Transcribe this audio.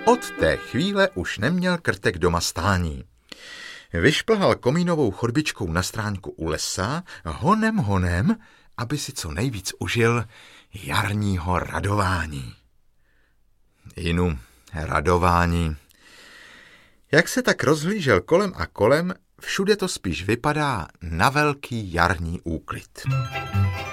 Od té chvíle už neměl Krtek doma stání. Vyšplhal komínovou chodbičkou na stránku u lesa, honem, aby si co nejvíc užil jarního radování. Inu, radování. Jak se tak rozhlížel kolem a kolem, všude to spíš vypadá na velký jarní úklid.